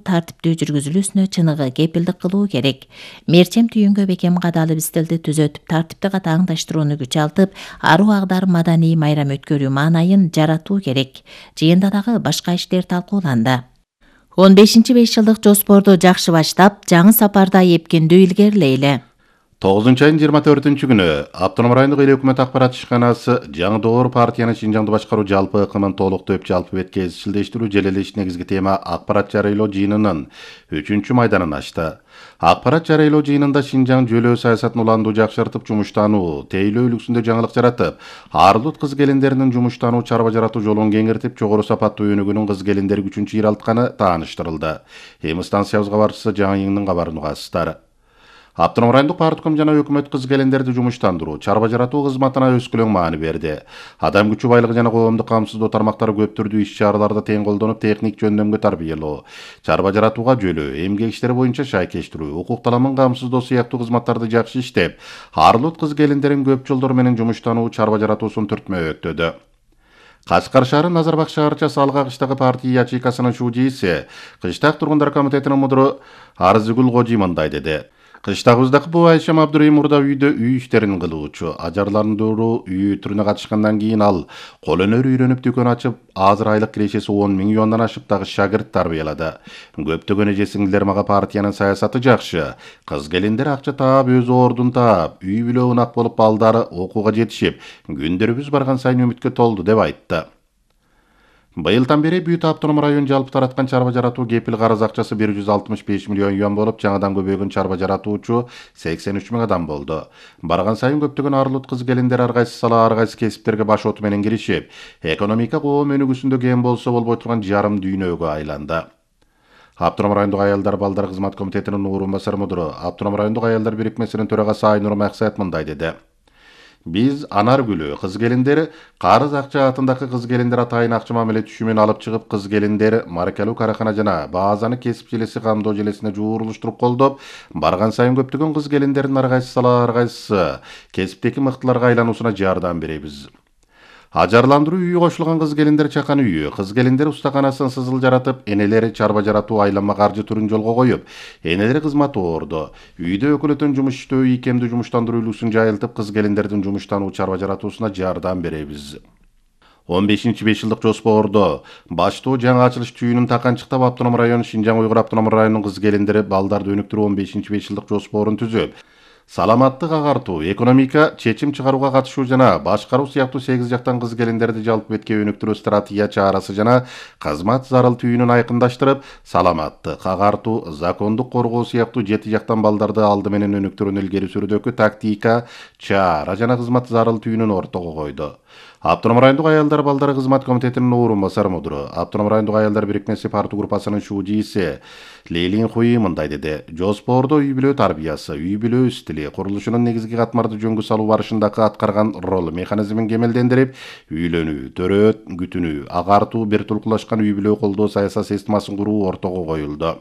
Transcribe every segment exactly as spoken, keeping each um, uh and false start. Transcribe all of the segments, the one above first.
тартиптүү жүргүзүлүүсүнө чыныгы кепилдик кылуу керек. Мерчем түйүнгө бекем кадалып истелди түзөтүп, тартипти катааңдаштырууну күч алтып, аруу агдар маданий майрам өткөрүү маанайын жаратуу керек. Жыйында дагы башка иштер талкууланды. он бешинчи беш жылдык жоспорду жакшы баштап, жаңы сапарда эпкиндүү илгерилейли. тогузунчу айдын жыйырма төртүнчү күнү Автоном райондук эл өкмөт акпарат ишканасы жаңы доор партиянын Шинжаңды башкаруу жалпы ыкымын толуктоп жалпы бетке изчилдештирүү желелеш негизги тема акпарат жарыялоо жыйынынын үчүнчү майданын ачты. Акпарат жарыялоо жыйынында Шинжаң жөлөө саясатын уландуу жакшыртып, жумуштануу, тейлөө үлгүсүндө жаңылык жаратып, арлут кыз келиндеринин жумуштануу, чарба жаратуу жолун кеңиртип, жогору сапаттуу өнүгүүнүн кыз келиндери күчүн чыйралтканы тааныштырылды. Эми станциябыз кабарчысы Жаңы Йыңдын кабарын угасыздар. Автоном райондук партком жана өкмөт кыз келиндерди жумуштандыруу, чарба жаратуу кызматына өскөлөң маани берди. Адам күчү байлыгы жана коомдук камсыздоо тармактары көп түрдүү иш-чараларда тең колдонуп, техник жөндөмгө тарбиялоо, чарба жаратууга жөлөө, эмгек иштери боюнча шайкештирүү, укук таламын камсыздоо сыяктуу кызматтарды жакшы иштеп, арлут кыз келиндерин көп жолдор менен жумуштануу, чарба жаратуусун түртмөктөдү. Кашкар шаары Назарбак шаарчасы Алга кыштагы партия ячейкасынын шуудийси, Кыштак тургундар комитетинин мудуру Арзыгүл Кожи мындай деди. Кыштагыбыздагы бу Айшам Абдурайым мурда үйдө үй иштерин кылуучу. Ажарландыруу үй түрүнө катышкандан кийин ал кол өнөр үйрөнүп дүкөн ачып, азыр айлык кирешеси он миң юандан ашып дагы шагырт тарбиялады. Көптөгөн эже сиңдилер мага партиянын саясаты жакшы. Кыз келиндер акча таап, өз ордун таап, үй бүлө унак болуп, балдары окууга жетишип, күндөрүбүз барган сайын үмүткө толду деп айтты. Быйылдан бери Бүт Автоном район жалпы тараткан чарба жаратуу кепил карыз акчасы бир жүз алтымыш беш миллион юан болуп, жаңыдан көбөйгөн чарба жаратуучу сексен үч миң адам болду. Барган сайын көптөгөн арлут кыз келиндер ар кайсы сала, ар кайсы кесиптерге баш оту менен киришип, экономика коом өнүгүүсүндө кем болсо болбой турган жарым дүйнөгө айланды. Автоном райондук аялдар балдар кызмат комитетинин орун басар мудуру, Автоном райондук аялдар бирикмесинин төрагасы Айнур Максат мындай деди. Биз анар гүлү кыз келиндер карыз акча атындагы кыз келиндер атайын акча мамиле түшүмүн алып чыгып, кыз келиндер маркалуу каракана жана баазаны кесип желеси камдоо желесине жуурулуштуруп колдоп, барган сайын көптөгөн кыз келиндердин ар кайсы сала, ар кайсы кесиптеги мыктыларга айлануусуна жардам беребиз. Ажарландыруу үйү кошулган кыз келиндер чакан үйү, кыз келиндер устаканасын сызыл жаратып, энелери чарба жаратуу айланма каржы түрүн жолго коюп, энелери кызматы орду. Үйдө өкөлөтөн жумуш иштөө, ийкемдүү жумуштандыруу үлгүсүн жайылтып, кыз келиндердин жумуштануу, чарба жаратуусуна жардам беребиз. он бешинчи беш жылдык жоспордо баштоо жаңы ачылыш түйүнүн таканчыктап, Автоном району Шинжаң Уйгур Автоном районунун кыз келиндери балдарды өнүктүрүү он бешинчи беш жылдык жоспорун түзүп, саламаттык агартуу, экономика, чечим чыгарууга катышуу жана башкаруу сыяктуу сегиз жактан кыз келиндерди жалпы бетке өнүктүрүү стратегия чарасы жана кызмат зарыл түйүнүн айкындаштырып, саламаттык агартуу, закондук коргоо сыяктуу жети жактан балдарды алды менен өнүктүрүүнү илгери сүрүүдөгү тактика, чара жана кызмат зарыл түйүнүн ортого койду. Автоном райондук аялдар балдары кызмат комитетинин орун басар мудуру, Автоном райондук аялдар бирикмеси парту группасынын шуудийси Лейлин Хуи мындай деди. Жоспордо үй бүлө тарбиясы, үй бүлө стили, курулушунун негизги катмарды жөнгө салуу барышындагы аткарган ролу механизмин кемелдендирип, үйлөнүү, төрөт, күтүнүү, агартуу, бир тулкулашкан үй бүлө колдоо саясат системасын куруу ортого коюлду.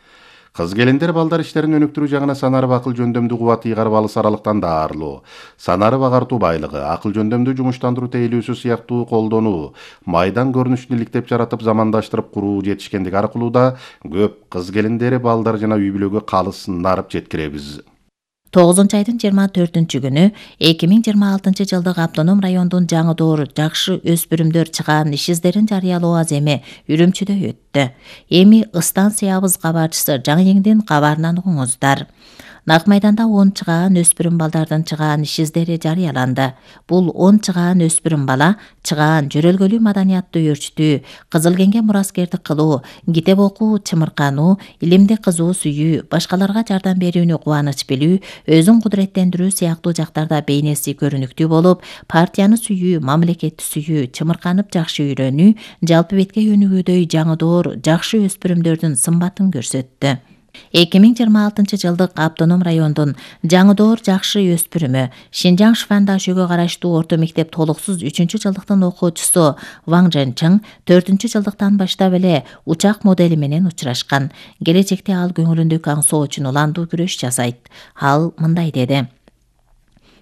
Кыз келиндер балдар иштерин өнүктүрүү жагына санарып акыл жөндөмдүү кубат ыйгарып алыс аралыктан даарылуу, санарып агартуу байлыгы, акыл жөндөмдүү жумуштандыруу тейлүүсү сыяктуу колдонуу, майдан көрүнүшүн иликтеп жаратып, замандаштырып куруу жетишкендик аркылуу да көп кыз келиндери балдар жана үй бүлөгө калыс нарып жеткиребиз. тогузунчу айдын жыйырма төртүнчү күнү эки миң жыйырма алтынчы жылдык Автоном райондун жаңы доор жакшы өспүрүмдөр чыгаан иш издерин жарыялоо аземи Үрүмчүдө өттү. Эми станциябыз кабарчысы Жаңы Йыңдын кабарынан угуңуздар. Нак майданда он чыгаан өспүрүм балдардын чыгаан иш издери жарыяланды. Бул он чыгаан өспүрүм бала чыгаан жөрөлгөлүү маданиятты өөрчүтүү, кызыл кеңге мураскердик кылуу, китеп окуу, чымыркануу, илимди кызуу сүйүү, башкаларга жардам берүүнү кубаныч билүү, өзүн кудуреттендирүү сыяктуу жактарда бейнеси көрүнүктүү болуп, партияны сүйүү, мамлекетти сүйүү, чымырканып жакшы үйрөнүү, жалпы бетке өнүгүүдө жаңы доор жакшы өспүрүмдөрдүн сымбатын көрсөттү. эки миң жыйырма алтынчы жылдык Автоном райондун жаңы доор жакшы өспүрүмү Шинжаң Швандашөгө караштуу орто мектеп толуксуз үчүнчү жылдыктын окуучусу Ваң Жэнчиң төртүнчү жылдыктан баштап эле учак модели менен учурашкан. Келечекте ал көңүлүндөгү аңсоо үчүн уландуу күрөш жасайт. Ал мындай деди.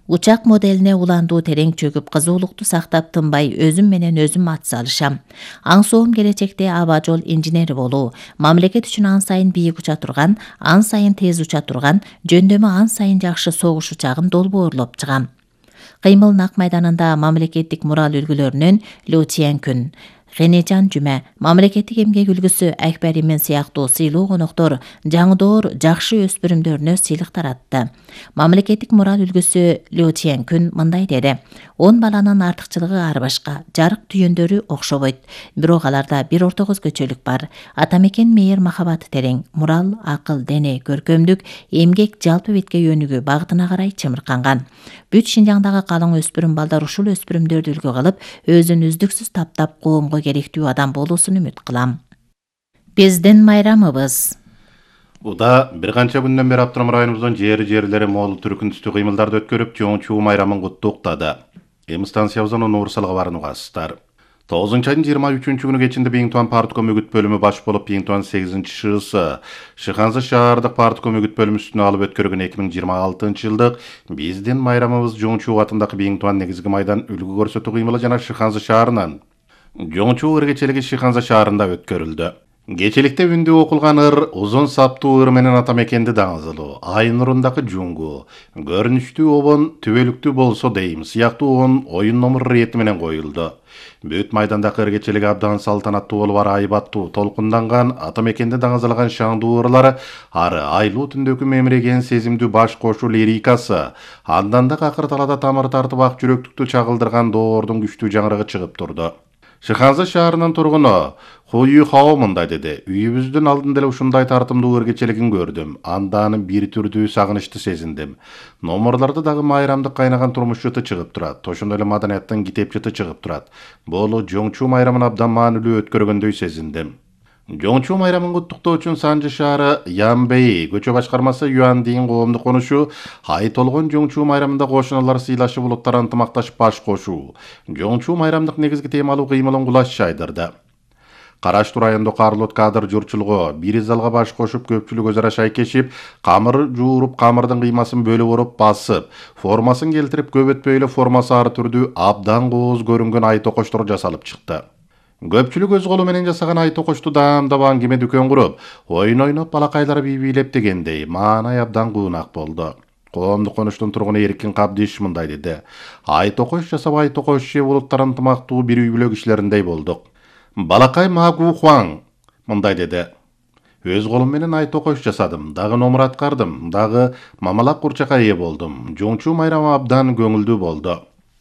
Учак моделине уландуу терең чөгүп, кызуулукту сактап тынбай өзүм менен өзүм ат салышам. Аң соом келечекте аба жол инженери болуу, мамлекет үчүн ан сайын бийик уча турган, ан сайын тез уча турган, жөндөмү ан сайын жакшы согуш учагын долбоорлоп чыгам. Кыймыл Нак майданында мамлекеттик мурал үлгүлөрүнөн Лю Тянкүн, Генежан Жүмө, мамлекеттик эмгек үлгүсү Акбар Имен сыяктуу сыйлуу коноктор жаңыдоор жакшы өспүрүмдөрүнө сыйлык таратты. Мамлекеттик мурал үлгүсү Лю Тянкүн мындай деди: он баланын артыкчылыгы ар башка, жарык түйөндөрү окшобойт, бирок аларда бир ортого өзгөчөлүк бар. Атамекен мейир махабаты терең, мурал, акыл, дене, көркөмдүк, эмгек жалпы бетке өнүгүү багытына карай чымырканган. Бүт Шинжаңдагы калың өспүрүм балдар ушул өспүрүмдөрдү үлгү кылып, өзүн үздүксүз таптап коомго керектүү адам болуусун үмүт кылам. Биздин майрамыбыз. Уда бир канча күндөн бери Аптономор районубуздун жери жерлери моол түркүн түстүү кыймылдарды өткөрүп, чоң чуу майрамын куттуктады. Эми станциябыздан Нуурсалга барууну каастар. тогузунчу айдын жыйырма үчүнчү күнү кечинде Биңтуан партком үгүт бөлүмү баш болуп, Биңтуан сегизинчи ШС Шыханзы шаардык партком үгүт бөлүмү үстүнө алып өткөргөн эки миң жыйырма алтынчы жылдык биздин майрамыбыз Жоңчуу атындагы Биңтуан негизги майдан үлгү көрсөтүү кыймылы жана Шыханзы шаарынын Жоңчуу ыргечелиги Шыханзы шаарында өткөрүлдү. Кечеликте үндү окулган ыр, узун саптуу ыр менен атамекенди даңызылуу, ай нурундагы жуңгу, көрүнүштүү обон түбөлүктүү болсо дейм сыяктуу он оюн номур рети менен коюлду. Бүт майдандагы ыргечелиги абдан салтанаттуу болуп, ары айбаттуу толкунданган, атамекенди даңазалаган шаңдуу ырлары, ары айлуу түндөгү мемиреген сезимдүү баш кошу лирикасы, андан да какыр талада тамыр тартып ак жүрөктүктү чагылдырган доордун күчтүү жаңырыгы чыгып турду. Шыханзы шаарынын тургуну Хою Хао мындай деди: үйүбүздүн алдында эле ушундай тартымдуу ыргечелигин көрдүм. Андан бир түрдүү сагынычты сезиндим. Номурларда дагы майрамдык кайнаган турмуш жыты чыгып турат. Ошондой эле маданияттын китеп жыты чыгып турат. Бул Жоңчуу майрамын абдан маанилүү өткөргөндөй сезиндим. Жоңчуу майрамын куттуктоо үчүн Санжы шаары Янбей көчө башкармасы Юандин коомдук конушу ай толгон Жоңчуу майрамында кошуналар сыйлашып, улуттар ынтымакташып баш кошуу. Жоңчуу майрамдык негизги темалуу кыймылын кулаш чайдырды. Караштуу райондо Карлот кадыр журчулугу бир залга баш кошуп, көпчүлүк өз ара шайкешип, камыр жууруп, камырдын кыймасын бөлүп оруп басып, формасын келтирип, көп өтпөй эле формасы ар түрдүү абдан кооз көрүнгөн ай токоштор жасалып чыкты. Көпчүлүк өз колу менен жасаган ай токошту даамдап аңгеме дүкөн куруп, ойун ойноп, балакайлар бий бийлеп дегендей маанай абдан куунак болду. Коомдук конуштун тургуну Эркин Кабдиш мындай деди: ай токош жасап, ай токош жеп, улуттар ынтымактуу бир үй бүлө кишилериндей болдук. Балакай Магу Хуаң мындай деди: өз колум менен ай токош жасадым, дагы номур аткардым, дагы мамалак курчакка ээ болдум. Жоңчуу майрамы абдан көңүлдүү болду.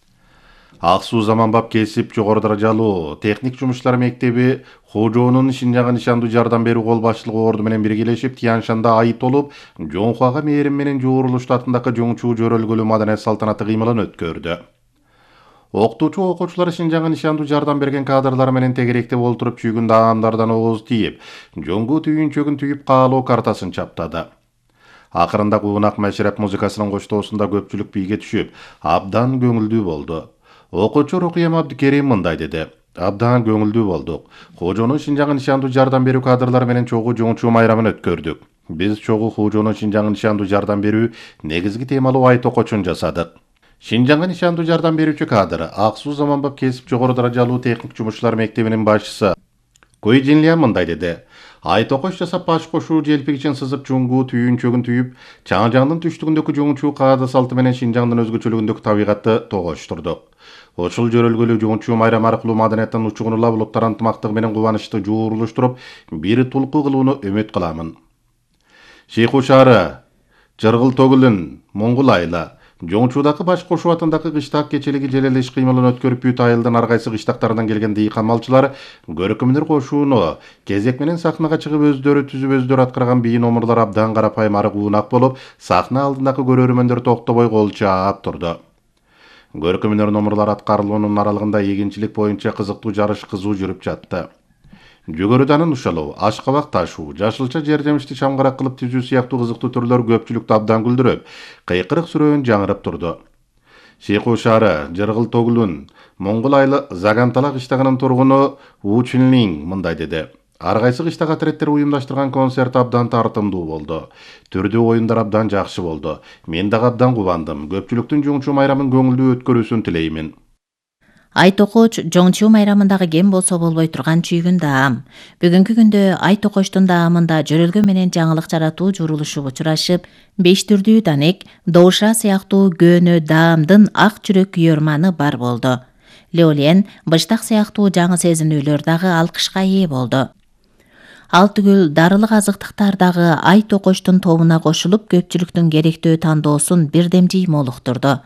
Ак суу заманбап кесип жогору даражалуу техник жумуштар мектеби Хожоонун Шинжаңга нишандуу жардам берүү кол башчылыгы орду менен биргелешип, Тяншанда ай толуп, Жоңхуага мээрим менен Жоорулушту атындагы Жоңчуу жөрөлгөлүү маданият салтанаты кыймылын өткөрдү. Окутуучу окуучулар Шинжаңга нишандуу жардам берген кадрлар менен тегеректеп олтуруп, чүйгүн даамдардан ооз тийип, жоңгу түйүнчөгүн түйүп каалоо картасын чаптады. Акырында куунак мәшреп музыкасынын коштоосунда көпчүлүк бийге түшүп, абдан көңүлдүү болду. Окуучу Рукиям Абдикерим мындай деди: абдан көңүлдүү болдук. Хожоонун Шинжаңга нишандуу жардам берүү кадрлар менен чогуу Жоңчуу майрамын өткөрдүк. Биз чогуу Хожоонун Шинжаңга нишандуу жардам берүү негизги темалуу ай токочун жасадык. Шинжаңга нишандуу жардам берүүчү кадр Ак суу заманбап кесип жогору даражалуу техник жумушчулар мектебинин башчысы Кой Жинлиан мындай деди: ай токош жасап, баш кошуу желпигичин сызып, жуңгу түйүнчөгүн түйүп, Чаңжаңдын түштүгүндөгү Жоңчуу каада салты менен Шинжаңдын өзгөчөлүгүндөгү табигатты тогоштурдук. Ошол жөрөлгөлүү Жоңчуу майрамы аркылуу маданияттын учугун улап, улуттар ынтымактыгы менен кубанычты жуурулуштуруп, бир тулку кылууну үмүт кыламын. Шейху шаары Жыргыл Төгүлүн Моңгул айла Жоңчуудагы баш кошуу атындагы кыштак кечелиги желелеш кыймылын өткөрүп, бүт айылдын ар кайсы кыштактарынан келген дыйкан малчылар көркөмдөр кошууну кезек менен сахнага чыгып, өздөрү түзүп, өздөрү аткарган бий номурлар абдан карапайым, ары куунак болуп, сахна алдындагы көрөрмөндөр токтобой кол чаап турду. Көркөмдөр номурлар аткарылуунун аралыгында эгинчилик боюнча кызыктуу жарыш кызуу жүрүп жатты. Жүгөрүданын ушалуу, ашкабак ташуу, жашылча жер жемишти чамгарак кылып түзүү сыяктуу кызыктуу түрлөр көпчүлүктү абдан күлдүрүп, кыйкырык сүрөөн жаңырып турду. Шейху шаары Жыргыл Төгүлүн Моңгул айла Загантала кыштагынын тургуну У Чүнлиң мындай деди: Ар кайсы кыштак отрядтер уюмдаштырган концерт абдан тартымдуу болду. Түрдүү оюндар абдан жакшы болду. Мен дагы абдан кубандым. Көпчүлүктүн жоңчу майрамын көңүлдүү өткөрүүсүн тилеймин. Ай токоч жоңчу майрамындагы кем болсо болбой турган чүйгүн даам. Бүгүнкү күндө ай токочтун даамында жөрөлгө менен жаңылык жаратуу журулушуп учурашып, беш түрдүү данек, доуша сыяктуу көөнө даамдын ак жүрөк күйөрманы бар болду. Леолен, быштак сыяктуу жаңы сезинүүлөр дагы алкышка ээ болду. Ал түгүл дарылык азыктыктар дагы ай токочтун тобуна кошулуп, көпчүлүктүн керектөө тандоосун бирдем жыймолуктурду.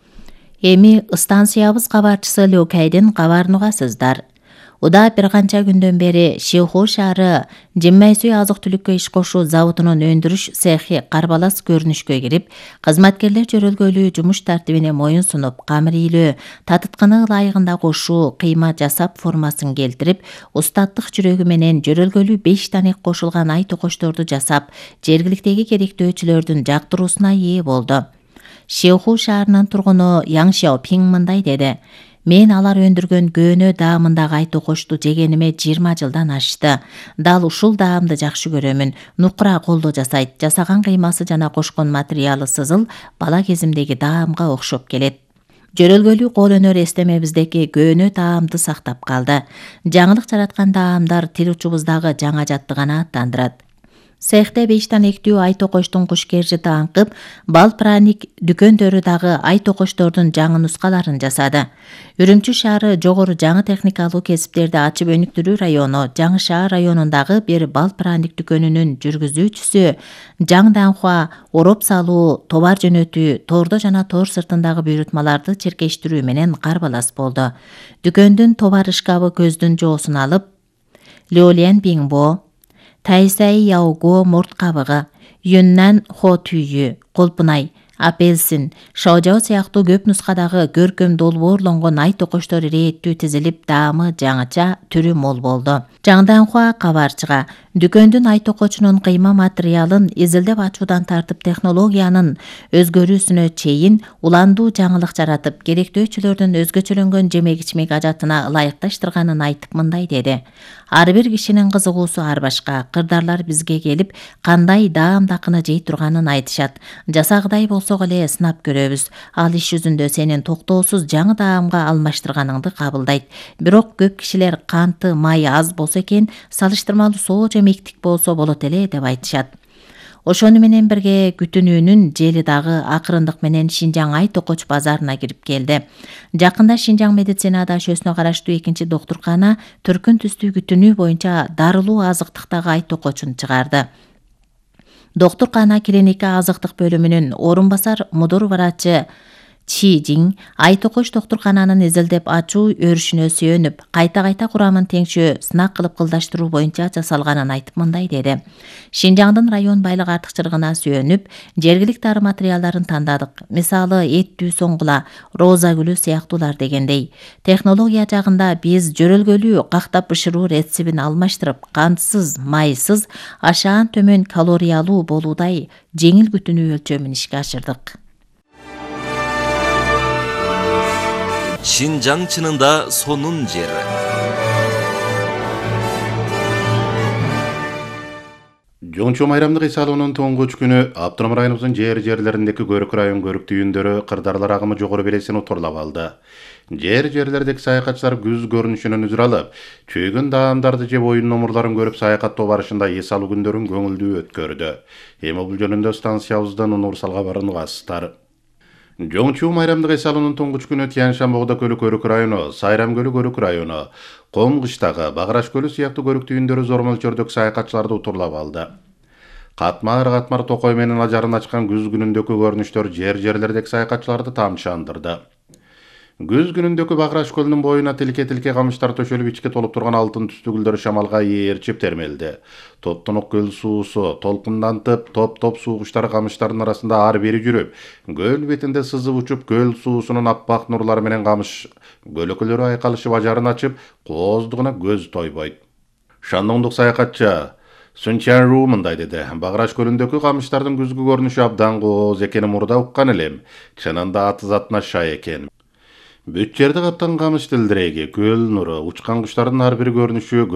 Эми станциябыз кабарчысы Лөкайдын кабарын угасыздар. Уда бир канча күндөн бери Шиху шаары жеммайсүй азык-түлүккө иш кошуу заводунун өндүрүш цехи карбалас көрүнүшкө кирип, кызматкерлер жөрөлгөлүү жумуш тартибине моюн сунуп, камыр ийлөө, татытканы ылайыгында кошуу, кыйма жасап формасын келтирип, устаттык жүрөгү менен жөрөлгөлүү беш данек кошулган ай токочторду жасап, жергиликтеги керектөөчүлөрдүн жактыруусуна ээ болду. Шиху шаарынын тургуну Яң Шяопиң мындай деди: Мен алар өндүргөн көөнө даамындагы ай токочту жегениме жыйырма жылдан ашты. Дал ушул даамды жакшы көрөмүн. Нукура колдо жасайт. Жасаган кыймасы жана кошкон материалы сызыл бала кезимдеги даамга окшоп келет. Жөрөлгөлүү кол өнөр эстемебиздеки көөнө даамды сактап калды. Жаңылык жараткан даамдар тил учубуздагы жаңа жаттыгана аттандырат. Цехте беш данектүү ай токочтун кушкержити аңкып, бал праник дүкөндөрү дагы ай токочтордун жаңы нускаларын жасады. Үрүмчү шаары жогору жаңы техникалуу кесиптерди ачып өнүктүрүү району Жаңы шаар районундагы бир бал праник дүкөнүнүн жүргүзүүчүсү Жаң Данхуа ороп салуу, товар жөнөтүү, тордо жана тор сыртындагы буйрутмаларды черкештирүү менен карбалас болду. Дүкөндүн товар шкабы көздүн жоосун алып, Леолен Биңбо, Тайсай Яого мурт кабыгы, Юннан Хо түйү, Колпунай, апельсин, шаожао сыяктуу көп нускадагы көркөм долбоорлонгон ай токочтор ирээттүү тизилип, даамы жаңыча, түрү мол болду. Жаңданхуа кабарчыга дүкөндүн ай токочунун кыйма материалын изилдеп ачуудан тартып технологиянын өзгөрүүсүнө чейин уландуу жаңылык жаратып, керектөөчүлөрдүн өзгөчөлөнгөн жемек-ичмек ажатына ылайыкташтырганын айтып мындай деди: Ар бир кишинин кызыгуусу ар башка. Кырдарлар бизге келип, кандай даамдакыны жей турганын айтышат. Жасагыдай болсок эле сынап көрөбүз. Ал иш жүзүндө сенин токтоосуз жаңы даамга алмаштырганыңды кабылдайт. Бирок көп кишилер канты, май аз болсо экен, салыштырмалуу соо жемектик болсо болот эле деп айтышат. Ошону менен бирге күтүнүүнүн жели дагы акырындык менен Шинжаң ай токоч базарына кирип келди. Жакында Шинжаң медицинада шөсүнө караштуу экинчи доктуркана түркүн түстүү күтүнүү боюнча дарылуу азыктыктагы ай токочун чыгарды. Доктуркана клиника азыктык бөлүмүнүн орун басар мудур врачы Чи Жиң ай токоч доктуркананын изилдеп ачуу өрүшүнө сүйөнүп, кайта-кайта курамын теңшөө, сынак кылып кылдаштыруу боюнча жасалганын айтып мындай деди: Шинжаңдын район байлык артыкчылыгына сүйөнүп, жергиликтүү дары материалдарын тандадык. Мисалы, эттүү соңгула, роза гүлү сыяктуулар дегендей. Технология жагында биз жөрөлгөлүү кактап бышыруу рецебин алмаштырып, кантсыз, майсыз, ашаан төмөн калориялуу болуудай жеңил күтүнүү өлчөмүн ишке ашырдык. Шинжаң чынында сонун жери. Жоңчу майрамдык эс алуунун тоңгуч күнү Автоном районубуздун жер жерлериндеки көрүк район көрүк түйүндөрү кырдарлар агымы жогору белесин утурлап алды. Жер жерлердеки саякатчылар күз көрүнүшүнөн үзүр алып, чөйгөн даамдарды жеп оюн номурларын көрүп саякаттоо барышында эс алуу күндөрүн көңүлдүү өткөрдү. Эми бул жөнүндө станциябыздан Унурсал кабарын угасыздар. Жоңчу майрамдык эс алуунун тоңгуч күнү Тянь-Шань Богдо көлү көрүк району, Сайрам көлү көрүк району, Ком кыштагы, Баграш көлү сыяктуу көрүк түйүндөрү зор мөлчөрдөгү саякатчыларды утурлап алды. Катмар-катмар токой менен ажарын ачкан күз күнүндөгү көрүнүштөр жер жерлердеки саякатчыларды тамчандырды. Күз күнүндөгү Баграш көлүнүн боюна тилке-тилке камыштар төшөлүп, ичке толуп турган алтын түстүү гүлдөр шамалга ээрчип термелди. Топтонук көл суусу толкундантып, топ-топ суугучтар камыштардын арасында ар бери жүрүп, көл бетинде сызып учуп, көл суусунун аппак нурлары менен камыш көлөкөлөрү айкалышып ажарын ачып, кооздугуна көз тойбойт. Шандоңдук саякатчы Сунчан Ру мындай деди: Баграш көлүндөгү камыштардын күзгү көрүнүшү абдан кооз экенин мурда уккан элем. Чынында аты затына шай экен. Бүт жерди каптан камыш тилдиреги, көл нуру, учкан куштардын ар бир көрүнүшү